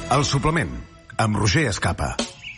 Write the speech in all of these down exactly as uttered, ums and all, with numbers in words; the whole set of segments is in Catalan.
El suplement, amb Roger Escapa.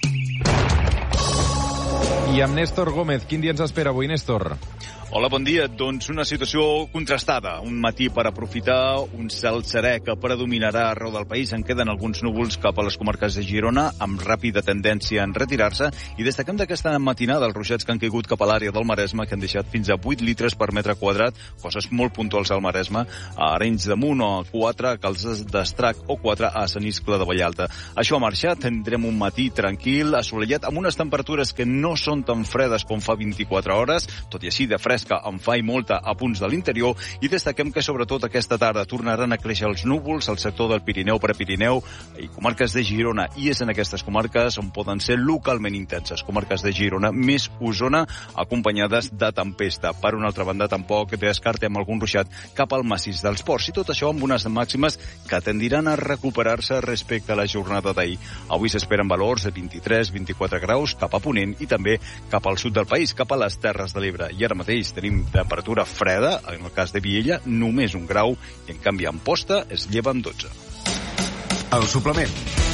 I amb Néstor Gómez. Quin dia ens espera avui, Néstor? Hola, bon dia. Doncs una situació contrastada. Un matí per aprofitar, un cel serè que predominarà arreu del país. En queden alguns núvols cap a les comarques de Girona, amb ràpida tendència en retirar-se. I destaquem d'aquesta matinada els ruixats que han caigut cap a l'àrea del Maresme, que han deixat fins a vuit litres per metre quadrat, coses molt puntuals al Maresme, a Arenys de Munt o a quatre, a Caldes d'Estrac o quatre a Sant Iscle de Vallalta. Això ha marxat, tindrem un matí tranquil, assolellat, amb unes temperatures que no són tan fredes com fa vint-i-quatre hores, tot i així de fresca en fa i molta a punts de l'interior, i destaquem que sobretot aquesta tarda tornaran a créixer els núvols al sector del Pirineu, Prepirineu i comarques de Girona, i és en aquestes comarques on poden ser localment intenses, comarques de Girona més Osona, acompanyades de tempesta. Per una altra banda, tampoc descartem algun ruixat cap al massís dels Ports, i tot això amb unes màximes que tendiran a recuperar-se respecte a la jornada d'ahir. Avui s'esperen valors de vint-i-tres a vint-i-quatre graus cap a Ponent i també cap al sud del país, cap a les Terres de l'Ebre. I ara mateix tenim temperatura freda, en el cas de Viella, només un grau, i en canvi a Amposta es lleva amb dotze. El suplement.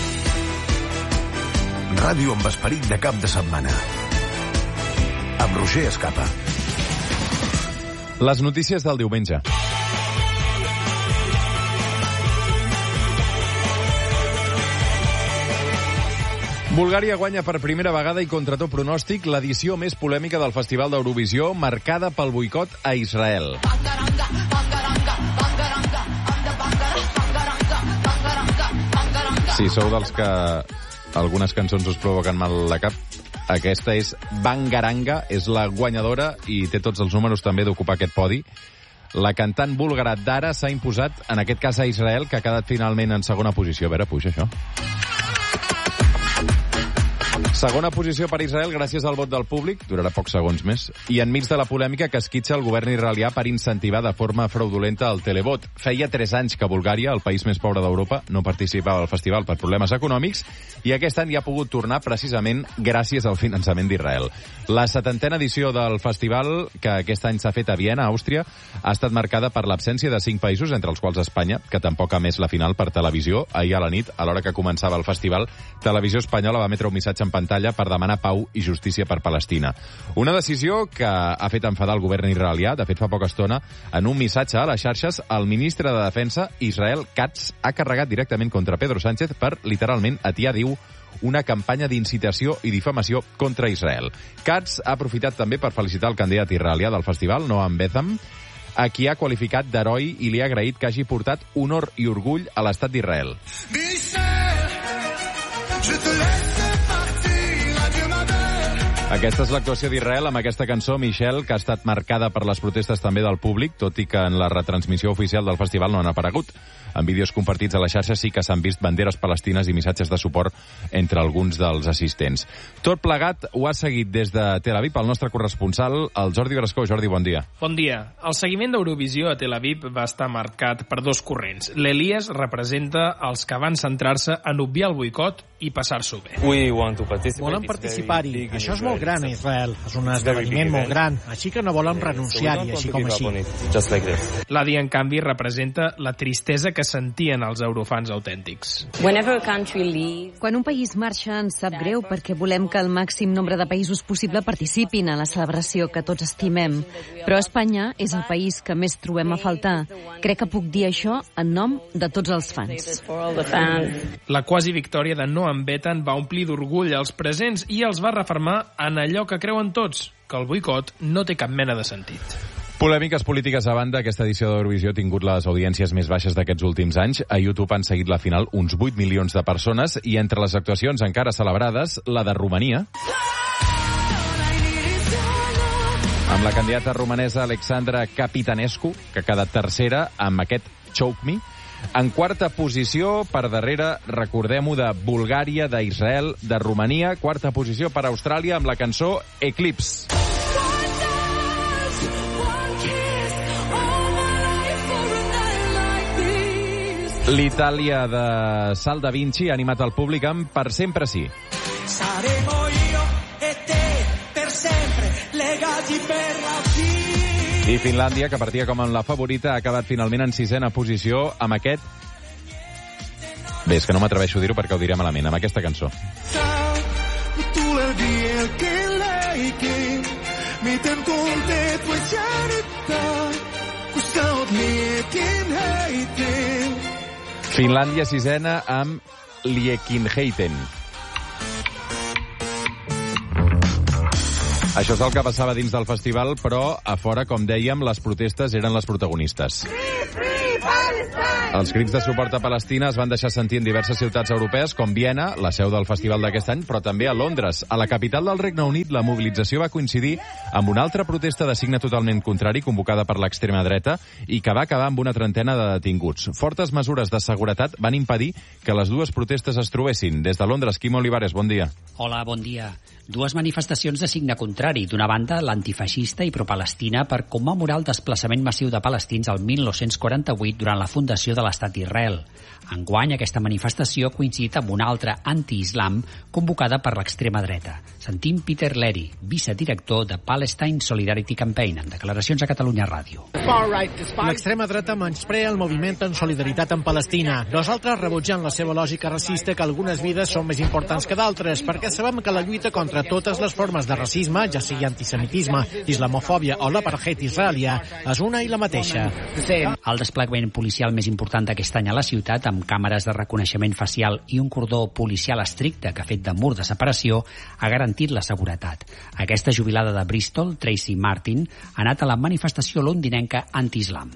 Ràdio amb esperit de cap de setmana. Amb Roger Escapa. Les notícies del diumenge. Bulgària guanya per primera vegada i contra tot pronòstic l'edició més polèmica del Festival d'Eurovisió, marcada pel boicot a Israel. Si sou dels que algunes cançons us provoquen mal la cap, aquesta és Bangaranga, és la guanyadora i té tots els números també d'ocupar aquest podi. La cantant búlgara Dara s'ha imposat, en aquest cas a Israel, que ha quedat finalment en segona posició. A veure, puja això. Segona posició per Israel gràcies al vot del públic, durarà pocs segons més, i enmig de la polèmica que esquitxa el govern israelià per incentivar de forma fraudulenta el televot. Feia tres anys que Bulgària, el país més pobre d'Europa, no participava al festival per problemes econòmics, i aquest any hi ha pogut tornar precisament gràcies al finançament d'Israel. La setantena edició del festival, que aquest any s'ha fet a Viena, Àustria, ha estat marcada per l'absència de cinc països, entre els quals Espanya, que tampoc ha emès la final per televisió. Ahir a la nit, a l'hora que començava el festival, Televisió Espanyola va emetre un missatge en pantalla per demanar pau i justícia per Palestina. Una decisió que ha fet enfadar el govern israelià. De fet, fa poca estona, en un missatge a les xarxes, el ministre de Defensa, Israel Katz, ha carregat directament contra Pedro Sánchez per, literalment, atiar, diu, una campanya d'incitació i difamació contra Israel. Katz ha aprofitat també per felicitar el candidat israelià del festival, Noam Betham, a qui ha qualificat d'heroi i li ha agraït que hagi portat honor i orgull a l'estat d'Israel. Aquesta és l'actuació d'Israel amb aquesta cançó, Michel, que ha estat marcada per les protestes també del públic, tot i que en la retransmissió oficial del festival no han aparegut. En vídeos compartits a la xarxa sí que s'han vist banderes palestines i missatges de suport entre alguns dels assistents. Tot plegat ho ha seguit des de Tel Aviv el nostre corresponsal, el Jordi Brascó. Jordi, bon dia. Bon dia. El seguiment d'Eurovisió a Tel Aviv va estar marcat per dos corrents. L'Elias representa els que van centrar-se en obviar el boicot i passar-s'ho bé. Volen participar-hi. Això és molt gran a Israel. És un esdeveniment molt gran, així que no volen renunciar-hi, així com així. L'Adi, en canvi, representa la tristesa que sentien els eurofans autèntics. Quan un país marxa ens sap greu perquè volem que el màxim nombre de països possible participin a la celebració que tots estimem. Però Espanya és el país que més trobem a faltar. Crec que puc dir això en nom de tots els fans. La quasi victòria de Noam Betham va omplir d'orgull els presents i els va refermar en allò que creuen tots, que el boicot no té cap mena de sentit. Polèmiques polítiques a banda, aquesta edició d'Eurovisió ha tingut les audiències més baixes d'aquests últims anys. A YouTube han seguit la final uns vuit milions de persones i entre les actuacions encara celebrades, la de Romania, amb la candidata romanesa Alexandra Capitanescu, que ha quedat tercera amb aquest Choke Me. En quarta posició, per darrere, recordem-ho, de Bulgària, d'Israel, de Romania. Quarta posició per Austràlia amb la cançó Eclipse. L'Itàlia de Sal da Vinci ha animat el públic amb Per sempre sí. Saremo io e te per sempre legati per la vida. I Finlàndia, que partia com amb la favorita, ha acabat finalment en sisena posició amb aquest Bé, és que no m'atreveixo a dir-ho perquè ho diré malament, amb aquesta cançó. Finlàndia sisena amb Liekinheiten. Això és el que passava dins del festival, però a fora, com dèiem, les protestes eren les protagonistes. Els crits de suport a Palestina es van deixar sentir en diverses ciutats europees, com Viena, la seu del festival d'aquest any, però també a Londres. A la capital del Regne Unit, la mobilització va coincidir amb una altra protesta de signe totalment contrari, convocada per l'extrema dreta, i que va acabar amb una trentena de detinguts. Fortes mesures de seguretat van impedir que les dues protestes es trobessin. Des de Londres, Quim Olivares, bon dia. Hola, bon dia. Dues manifestacions de signe contrari. D'una banda, l'antifeixista i pro-palestina per commemorar el desplaçament massiu de palestins al mil nou-cents quaranta-vuit durant la fundació de l'estat d'Israel. Enguany, aquesta manifestació ha coincidit amb una altra anti-islam convocada per l'extrema dreta. Sentim Peter Leary, vicedirector de Palestine Solidarity Campaign, en declaracions a Catalunya Ràdio. L'extrema dreta menysprea el moviment en solidaritat amb Palestina. Nosaltres rebutgem la seva lògica racista que algunes vides són més importants que d'altres, perquè sabem que la lluita contra totes les formes de racisme, ja sigui antisemitisme, islamofòbia o l'apartheid israelià, és una i la mateixa. El desplegament policial més important d'aquest any a la ciutat, amb càmeres de reconeixement facial i un cordó policial estricte que ha fet de mur de separació, ha garantit la seguretat. Aquesta jubilada de Bristol, Tracy Martin, ha anat a la manifestació londinenca anti-islam.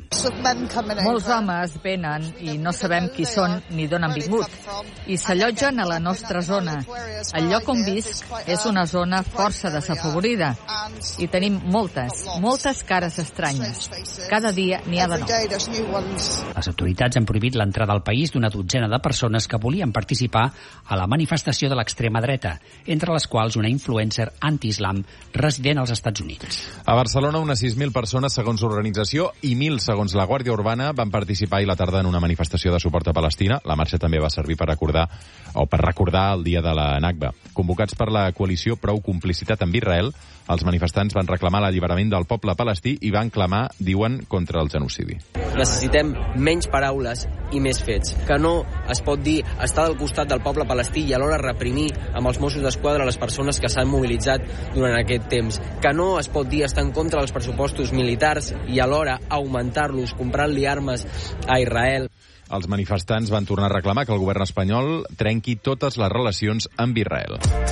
Molts homes venen i no sabem qui són ni d'on han vingut i s'allotgen a la nostra zona. El lloc on visc és una zona força desafavorida i tenim moltes, moltes cares estranyes. Cada dia n'hi ha de nou. Les autoritats han prohibit l'entrada al país d'una dotzena de persones que volien participar a la manifestació de l'extrema dreta, entre les quals una influencer anti-islam resident als Estats Units. A Barcelona, unes sis mil persones, segons l'organització, i mil, segons la Guàrdia Urbana, van participar ahir a la tarda en una manifestació de suport a Palestina. La marxa també va servir per recordar o per recordar el dia de la Nakba. Convocats per la coalició Prou Complicitat amb Israel, els manifestants van reclamar l'alliberament del poble palestí i van clamar, diuen, contra el genocidi. Necessitem menys paraules i més fets. Que no es pot dir estar del costat del poble palestí i alhora reprimir amb els Mossos d'Esquadra les persones que s'han mobilitzat durant aquest temps. Que no es pot dir estar en contra dels pressupostos militars i alhora augmentar-los, comprant-li armes a Israel. Els manifestants van tornar a reclamar que el govern espanyol trenqui totes les relacions amb Israel.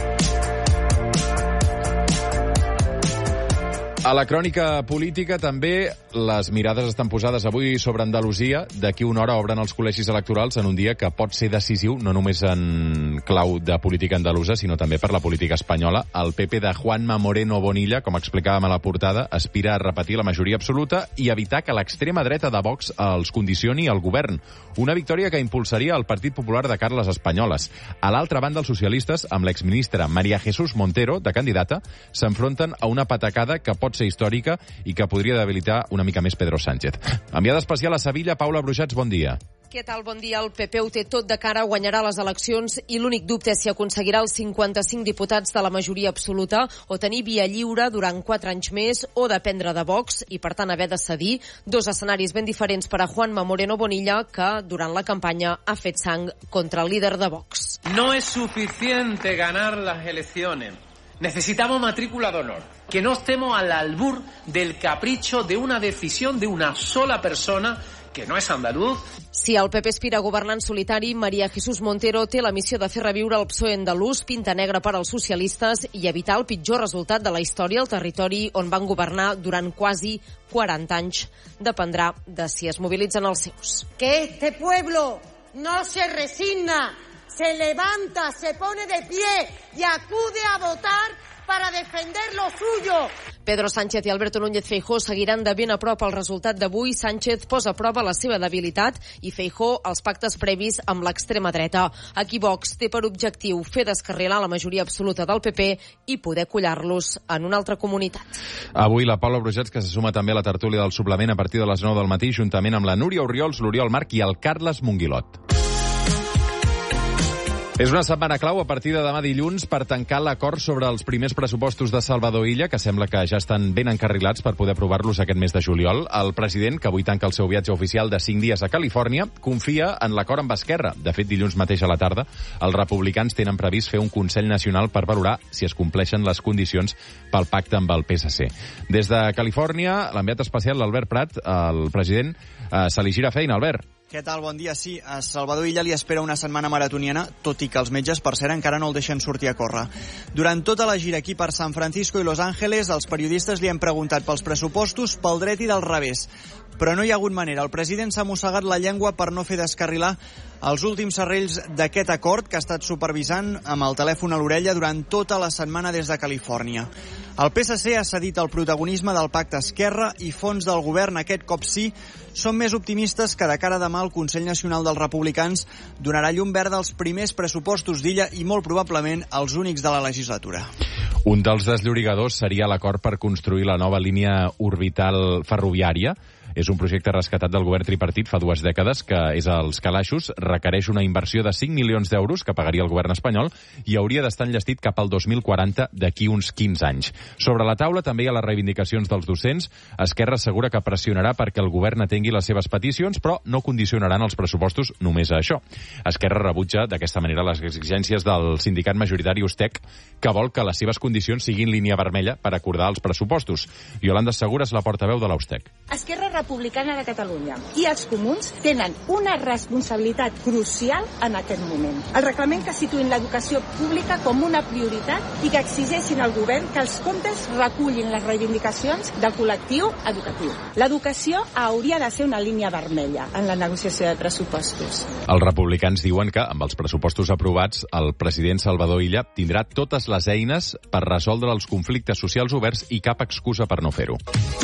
A la crònica política també les mirades estan posades avui sobre Andalusia. D'aquí una hora obren els col·legis electorals en un dia que pot ser decisiu, no només en clau de política andalusa, sinó també per la política espanyola. El P P de Juanma Moreno Bonilla, com explicàvem a la portada, aspira a repetir la majoria absoluta i evitar que l'extrema dreta de Vox els condicioni al govern. Una victòria que impulsaria el Partit Popular de Carles Espanyoles. A l'altra banda, els socialistes, amb l'exministra María Jesús Montero, de candidata, s'enfronten a una patacada que pot ser històrica i que podria debilitar una mica més Pedro Sánchez. Enviada especial a Sevilla, Paula Brujats, bon dia. Què tal? Bon dia. El P P ho té tot de cara, guanyarà les eleccions i l'únic dubte és si aconseguirà els cinquanta-cinc diputats de la majoria absoluta o tenir via lliure durant quatre anys més o dependre de Vox i, per tant, haver de cedir. Dos escenaris ben diferents per a Juanma Moreno Bonilla, que durant la campanya ha fet sang contra el líder de Vox. No es suficiente ganar las elecciones. Necesitamos matrícula de honor, que no estemos al albur del capricho de una decisión de una sola persona que no és andaluz. Si el P P aspira a governar en solitari, María Jesús Montero té la missió de fer reviure el P S O E andalús, pinta negra per als socialistes i evitar el pitjor resultat de la història al territori on van governar durant quasi quaranta anys. Dependrà de si es mobilitzen els seus. Que este pueblo no se resigna, se levanta, se pone de pie y acude a votar para defender lo suyo. Pedro Sánchez i Alberto Núñez Feijóo seguiran de ben a prop el resultat d'avui. Sánchez posa a prova la seva debilitat i Feijóo els pactes previs amb l'extrema dreta. Aquí Vox té per objectiu fer descarrilar la majoria absoluta del P P i poder collar-los en una altra comunitat. Avui la Paula Brujats, que se suma també a la tertúlia del suplement a partir de les nou del matí, juntament amb la Núria Orriols, l'Oriol Marc i el Carles Monguilot. És una setmana clau a partir de demà dilluns per tancar l'acord sobre els primers pressupostos de Salvador Illa, que sembla que ja estan ben encarrilats per poder aprovar-los aquest mes de juliol. El president, que avui tanca el seu viatge oficial de cinc dies a Califòrnia, confia en l'acord amb Esquerra. De fet, dilluns mateix a la tarda, els republicans tenen previst fer un Consell Nacional per valorar si es compleixen les condicions pel pacte amb el P S C. Des de Califòrnia, l'enviat especial, l'Albert Prat, el president, eh, se li gira feina. Albert. Què tal? Bon dia. Sí, a Salvador Illa li espera una setmana maratoniana, tot i que els metges, per cert, encara no el deixen sortir a córrer. Durant tota la gira aquí per San Francisco i Los Angeles, els periodistes li han preguntat pels pressupostos, pel dret i del revés. Però no hi ha hagut manera. El president s'ha mossegat la llengua per no fer descarrilar els últims serrells d'aquest acord que ha estat supervisant amb el telèfon a l'orella durant tota la setmana des de Califòrnia. El P S C ha cedit el protagonisme del pacte Esquerra i fons del govern, aquest cop sí, són més optimistes que de cara a demà el Consell Nacional dels Republicans donarà llum verda als primers pressupostos d'Illa i molt probablement els únics de la legislatura. Un dels desllorigadors seria l'acord per construir la nova línia orbital ferroviària. És un projecte rescatat del govern tripartit fa dues dècades, que és als calaixos, requereix una inversió de cinc milions d'euros que pagaria el govern espanyol i hauria d'estar enllestit cap al dos mil quaranta, d'aquí uns quinze anys. Sobre la taula també hi ha les reivindicacions dels docents. Esquerra assegura que pressionarà perquè el govern atengui les seves peticions, però no condicionaran els pressupostos només a això. Esquerra rebutja d'aquesta manera les exigències del sindicat majoritari Ustec, que vol que les seves condicions siguin línia vermella per acordar els pressupostos. Yolanda Segura és la portaveu de l'Ustec. Esquerra Republicana de Catalunya i els comuns tenen una responsabilitat crucial en aquest moment. El reglament que situïn l'educació pública com una prioritat i que exigeixin al govern que els comptes recullin les reivindicacions del col·lectiu educatiu. L'educació hauria de ser una línia vermella en la negociació de pressupostos. Els republicans diuen que, amb els pressupostos aprovats, el president Salvador Illa tindrà totes les eines per resoldre els conflictes socials oberts i cap excusa per no fer-ho.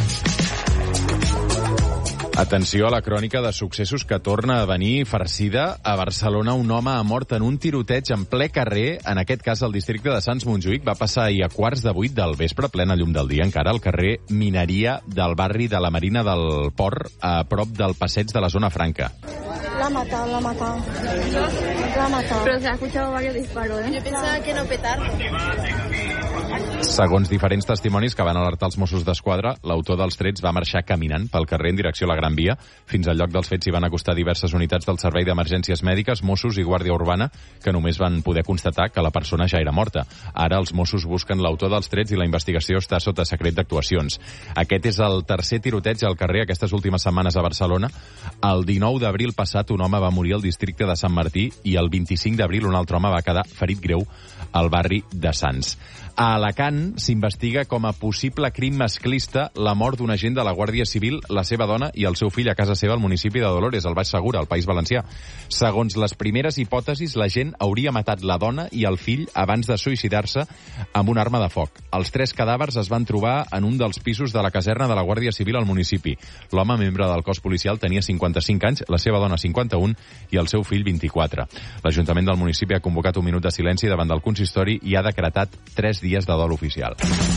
Atenció a la crònica de successos que torna a venir farcida. A Barcelona, un home ha mort en un tiroteig en ple carrer, en aquest cas al districte de Sants Montjuïc. Va passar ahir a quarts de vuit del vespre, plena llum del dia, encara al carrer Mineria del barri de la Marina del Port, a prop del passeig de la Zona Franca. La ha matado, la ha matado. La ha matado. Pero se ha escuchado varios disparos, ¿eh? Yo pensaba que no petarlo. Segons diferents testimonis que van alertar els Mossos d'Esquadra, l'autor dels trets va marxar caminant pel carrer en direcció a la Gran Via. Fins al lloc dels fets s'hi van acostar diverses unitats del Servei d'Emergències Mèdiques, Mossos i Guàrdia Urbana, que només van poder constatar que la persona ja era morta. Ara els Mossos busquen l'autor dels trets i la investigació està sota secret d'actuacions. Aquest és el tercer tiroteig al carrer aquestes últimes setmanes a Barcelona. El dinou d'abril passat un home va morir al districte de Sant Martí i el vint-i-cinc d'abril un altre home va quedar ferit greu al barri de Sants. A Alacant s'investiga com a possible crim masclista la mort d'un agent de la Guàrdia Civil, la seva dona i el seu fill a casa seva al municipi de Dolores, al Baix Segura, al País Valencià. Segons les primeres hipòtesis, l'agent hauria matat la dona i el fill abans de suïcidar-se amb una arma de foc. Els tres cadàvers es van trobar en un dels pisos de la caserna de la Guàrdia Civil al municipi. L'home, membre del cos policial, tenia cinquanta-cinc anys, la seva dona cinquanta-un i el seu fill vint-i-quatre. L'Ajuntament del municipi ha convocat un minut de silenci davant del consistori i ha decretat tres dies de dol oficial.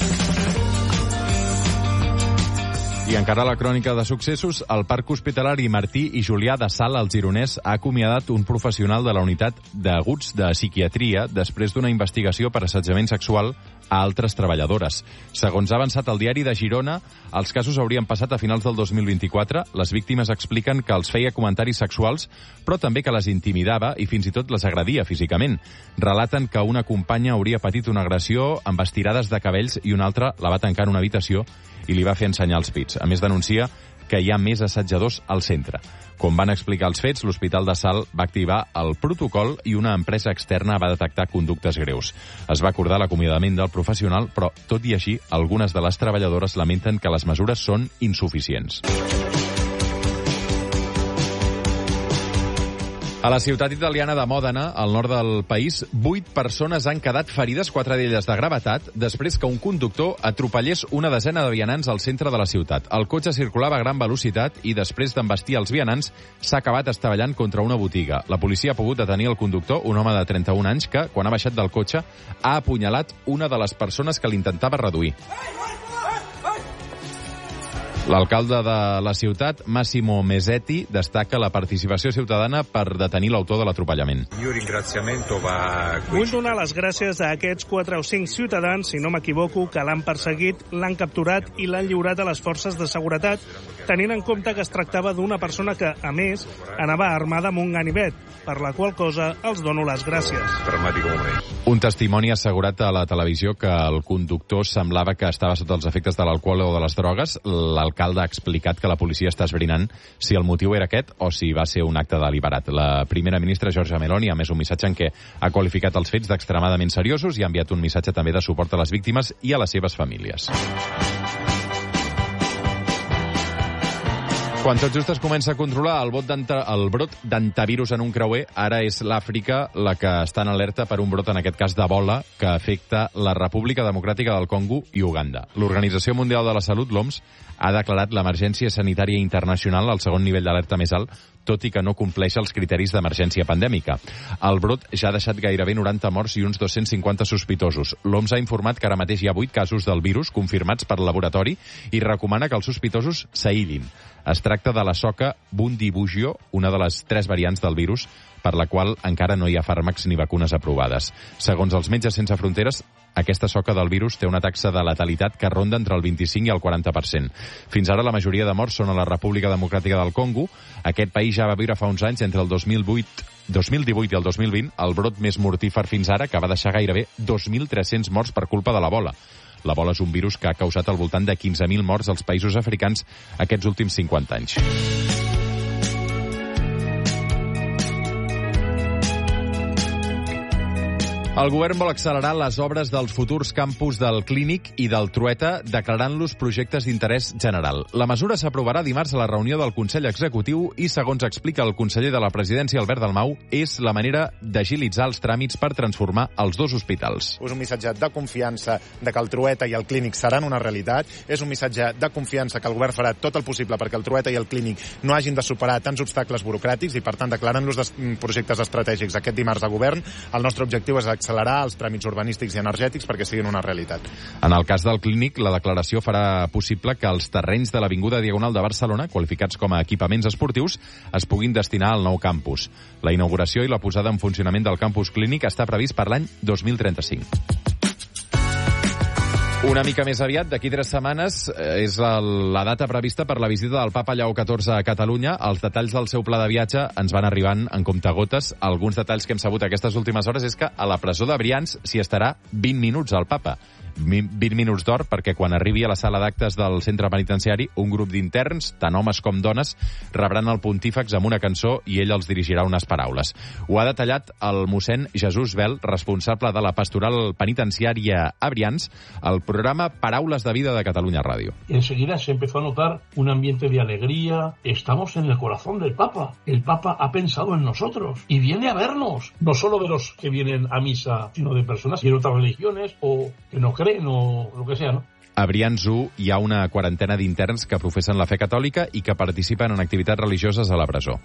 I encara la crònica de successos, el Parc Hospitalari Martí i Julià de Sala, al Gironès, ha acomiadat un professional de la unitat d'aguts de psiquiatria després d'una investigació per assetjament sexual a altres treballadores. Segons ha avançat el diari de Girona, els casos haurien passat a finals del dos mil vint-i-quatre. Les víctimes expliquen que els feia comentaris sexuals, però també que les intimidava i fins i tot les agredia físicament. Relaten que una companya hauria patit una agressió amb estirades de cabells i una altra la va tancar en una habitació i li va fer ensenyar els pits. A més, denuncia que hi ha més assetjadors al centre. Com van explicar els fets, l'Hospital de Salt va activar el protocol i una empresa externa va detectar conductes greus. Es va acordar l'acomiadament del professional, però, tot i així, algunes de les treballadores lamenten que les mesures són insuficients. A la ciutat italiana de Mòdena, al nord del país, vuit persones han quedat ferides, quatre d'elles de gravetat, després que un conductor atropellés una desena de vianants al centre de la ciutat. El cotxe circulava a gran velocitat i, després d'embestir els vianants, s'ha acabat estavellant contra una botiga. La policia ha pogut detenir el conductor, un home de trenta-un anys, que, quan ha baixat del cotxe, ha apunyalat una de les persones que l'intentava reduir. L'alcalde de la ciutat, Massimo Mesetti, destaca la participació ciutadana per detenir l'autor de l'atropellament. Vull donar les gràcies a aquests quatre o cinc ciutadans, si no m'equivoco, que l'han perseguit, l'han capturat i l'han lliurat a les forces de seguretat, tenint en compte que es tractava d'una persona que, a més, anava armada amb un ganivet, per la qual cosa els dono les gràcies. Un testimoni ha assegurat a la televisió que el conductor semblava que estava sota els efectes de l'alcohol o de les drogues. L'alcalde ha explicat que la policia està esbrinant si el motiu era aquest o si va ser un acte deliberat. La primera ministra, Giorgia Meloni, ha emès un missatge en què ha qualificat els fets d'extremadament seriosos i ha enviat un missatge també de suport a les víctimes i a les seves famílies. Quan tot just es comença a controlar el, el brot d'antivirus en un creuer, ara és l'Àfrica la que està en alerta per un brot, en aquest cas d'Ebola, que afecta la República Democràtica del Congo i Uganda. L'Organització Mundial de la Salut, l'O M S, ha declarat l'emergència sanitària internacional al segon nivell d'alerta més alt, tot i que no compleix els criteris d'emergència pandèmica. El brot ja ha deixat gairebé noranta morts i uns dos-cents cinquanta sospitosos. L'O M S ha informat que ara mateix hi ha vuit casos del virus confirmats per laboratori i recomana que els sospitosos s'aïllin. Es tracta de la soca Bundibugyo, una de les tres variants del virus, per la qual encara no hi ha fàrmacs ni vacunes aprovades. Segons els Metges Sense Fronteres, aquesta soca del virus té una taxa de letalitat que ronda entre el vint-i-cinc i el quaranta per cent. Fins ara la majoria de morts són a la República Democràtica del Congo. Aquest país ja va viure fa uns anys, entre el dos mil vuit, dos mil divuit i el dos mil vint, el brot més mortífer fins ara, que va deixar gairebé dos mil tres-cents morts per culpa de l'Ebola. L'Ebola és un virus que ha causat al voltant de quinze mil morts als països africans aquests últims cinquanta anys. El govern vol accelerar les obres dels futurs campus del Clínic i del Trueta, declarant-los projectes d'interès general. La mesura s'aprovarà dimarts a la reunió del Consell Executiu i, segons explica el conseller de la Presidència, Albert Dalmau, és la manera d'agilitzar els tràmits per transformar els dos hospitals. És un missatge de confiança de que el Trueta i el Clínic seran una realitat. És un missatge de confiança que el govern farà tot el possible perquè el Trueta i el Clínic no hagin de superar tants obstacles burocràtics i, per tant, declarant-los de projectes estratègics aquest dimarts a govern. El nostre objectiu és accelerar els tràmits urbanístics i energètics perquè siguin una realitat. En el cas del Clínic, la declaració farà possible que els terrenys de l'Avinguda Diagonal de Barcelona, qualificats com a equipaments esportius, es puguin destinar al nou campus. La inauguració i la posada en funcionament del campus Clínic està previst per l'any dos mil trenta-cinc. Una mica més aviat, d'aquí tres setmanes, és la data prevista per la visita del papa Lleó catorze a Catalunya. Els detalls del seu pla de viatge ens van arribant en comptagotes. Alguns detalls que hem sabut aquestes últimes hores és que a la presó de Brians s'hi estarà vint minuts al papa. vint minuts d'or perquè quan arribi a la sala d'actes del centre penitenciari un grup d'interns, tant homes com dones, rebran el pontífex amb una cançó i ell els dirigirà unes paraules. Ho ha detallat el mossèn Jesús Bel, responsable de la pastoral penitenciària a Brians, al programa Paraules de Vida de Catalunya Ràdio. Enseguida se empezó a notar un ambiente de alegría. Estamos en el corazón del Papa. El Papa ha pensado en nosotros y viene a vernos. No solo de los que vienen a misa, sino de personas de otras religiones o que no creen o lo que sea, ¿no? A Brians u hi ha una quarantena d'interns que professen la fe catòlica i que participen en activitats religioses a la presó.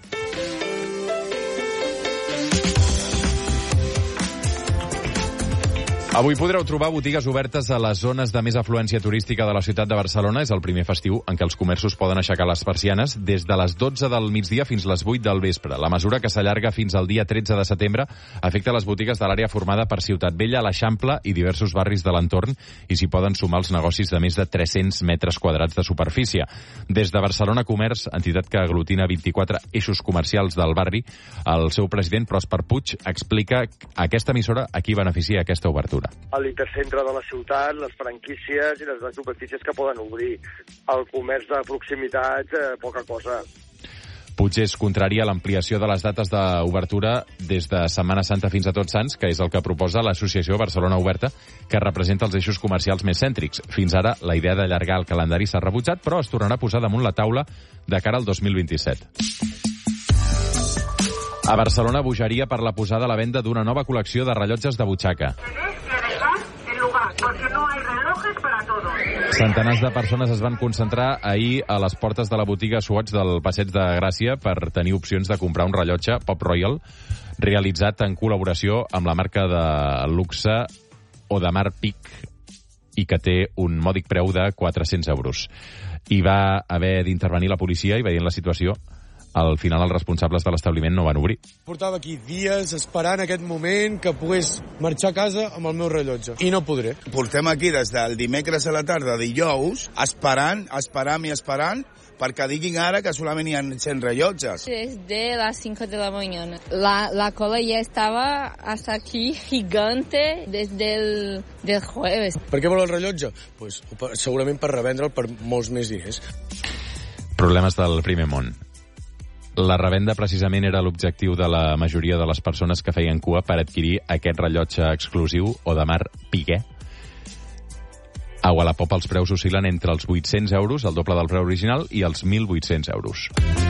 Avui podreu trobar botigues obertes a les zones de més afluència turística de la ciutat de Barcelona. És el primer festiu en què els comerços poden aixecar les persianes des de les dotze del migdia fins les vuit del vespre. La mesura, que s'allarga fins al dia tretze de setembre, afecta les botigues de l'àrea formada per Ciutat Vella, l'Eixample i diversos barris de l'entorn, i s'hi poden sumar els negocis de més de tres-cents metres quadrats de superfície. Des de Barcelona Comerç, entitat que aglutina vint-i-quatre eixos comercials del barri, el seu president, Pròsper Puig, explica aquesta emissora a qui beneficia aquesta obertura. L'hipercentre de la ciutat, les franquícies i les superfícies que poden obrir. El comerç de proximitat, eh, poca cosa. Puig és contrari a l'ampliació de les dates d'obertura des de Setmana Santa fins a Tots Sants, que és el que proposa l'Associació Barcelona Oberta, que representa els eixos comercials més cèntrics. Fins ara, la idea d'allargar el calendari s'ha rebutjat, però es tornarà a posar damunt la taula de cara al dos mil vint-i-set. A Barcelona, bogeria per la posada a la venda d'una nova col·lecció de rellotges de butxaca. Centenars de persones es van concentrar ahir a les portes de la botiga Swatch del Passeig de Gràcia per tenir opcions de comprar un rellotge Pop Royal realitzat en col·laboració amb la marca de luxe Audemars Piguet i que té un mòdic preu de quatre-cents euros. i va haver d'intervenir la policia i veient la situació, al final els responsables de l'establiment no van obrir. Portava aquí dies esperant aquest moment que pogués marxar a casa amb el meu rellotge. I no podré. Portem aquí des del dimecres a la tarda, dijous, esperant, esperant i esperant, perquè diguin ara que solament hi ha cent rellotges. Desde las cinco de la mañana. La, la cola ya estaba hasta aquí, gigante, desde el del jueves. Per què vol el rellotge? Pues, segurament per revendre'l per molts més diners. Problemes del primer món. La revenda precisament era l'objectiu de la majoria de les persones que feien cua per adquirir aquest rellotge exclusiu Audemars Piguet. A Wallapop els preus oscil·len entre els vuit-cents euros, el doble del preu original, i els mil vuit-cents euros.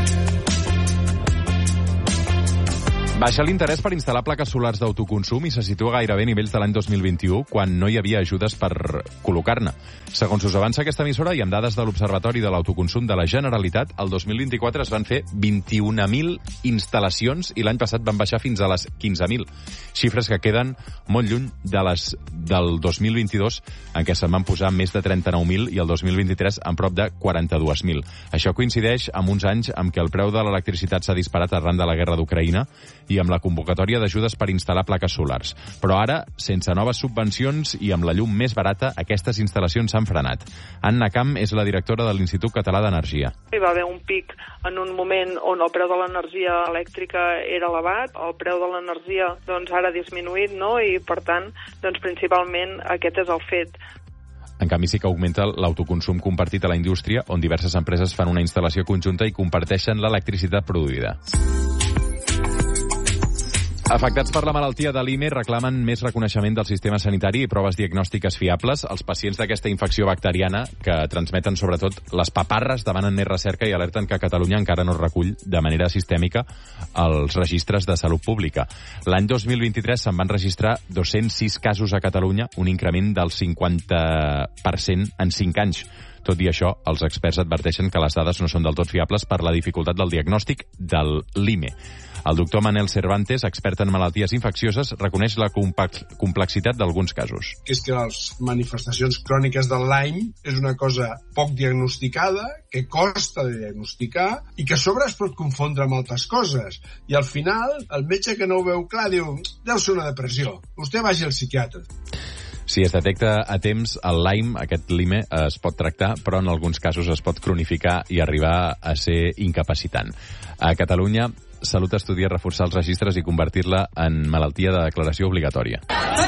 Baixa l'interès per instal·lar plaques solars d'autoconsum i se situa gairebé a nivells de l'any dos mil vint-i-u, quan no hi havia ajudes per col·locar-ne. Segons us avança aquesta emissora, i amb dades de l'Observatori de l'Autoconsum de la Generalitat, el dos mil vint-i-quatre es van fer vint-i-un mil instal·lacions i l'any passat van baixar fins a les quinze mil. Xifres que queden molt lluny de les del dos mil vint-i-dos, en què se'n van posar més de trenta-nou mil, i el dos mil vint-i-tres en prop de quaranta-dos mil. Això coincideix amb uns anys en què el preu de l'electricitat s'ha disparat arran de la guerra d'Ucraïna i amb la convocatòria d'ajudes per instal·lar plaques solars. Però ara, sense noves subvencions i amb la llum més barata, aquestes instal·lacions s'han frenat. Anna Camp és la directora de l'Institut Català d'Energia. Hi va haver un pic en un moment on el preu de l'energia elèctrica era elevat, el preu de l'energia doncs, ara ha disminuït, no? I per tant, doncs, principalment aquest és el fet. En canvi, sí que augmenta l'autoconsum compartit a la indústria, on diverses empreses fan una instal·lació conjunta i comparteixen l'electricitat produïda. Afectats per la malaltia de l'I M E reclamen més reconeixement del sistema sanitari i proves diagnòstiques fiables. Els pacients d'aquesta infecció bacteriana, que transmeten sobretot les paparres, demanen més recerca i alerten que Catalunya encara no recull de manera sistèmica els registres de salut pública. L'any dos mil vint-i-tres se'n van registrar dos-cents sis casos a Catalunya, un increment del cinquanta per cent en cinc anys. Tot i això, els experts adverteixen que les dades no són del tot fiables per la dificultat del diagnòstic del l'I M E. El doctor Manel Cervantes, expert en malalties infeccioses, reconeix la complexitat d'alguns casos. Que és que les manifestacions cròniques del Lyme és una cosa poc diagnosticada, que costa de diagnosticar i que a sobre es pot confondre amb altres coses. I al final, el metge que no ho veu clar diu, deu ser una depressió, vostè vagi al psiquiatre. Si es detecta a temps, el Lyme, aquest L I M E, es pot tractar, però en alguns casos es pot cronificar i arribar a ser incapacitant. A Catalunya, Salut estudia reforçar els registres i convertir-la en malaltia de declaració obligatòria.